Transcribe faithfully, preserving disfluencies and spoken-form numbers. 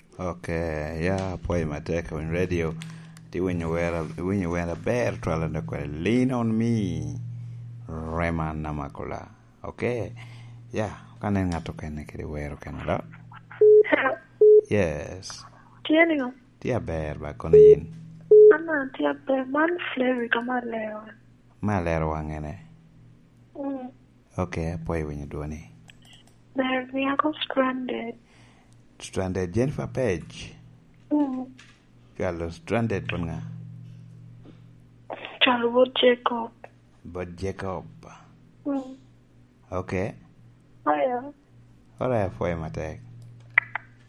Okay, yeah, poi matek on radio. Ti when you wear a when you wear a bear twala na kwa lean on me. Reman Namakola. Okay. Yeah, kanen ngato kene kiri wero kene lo. Hello. Yes. Tienio. Tia bear ba kono yin. Ana tia bear man flavor kama leo. Ma lero wangene. Mm. Okay, poi when you do ni. Bear me I got stranded. Stranded Jennifer Page. Mm. Kalau stranded pun nga. Charles Jacob. But Jacob. Mm. Okay. Oh yeah. Ora foi matek.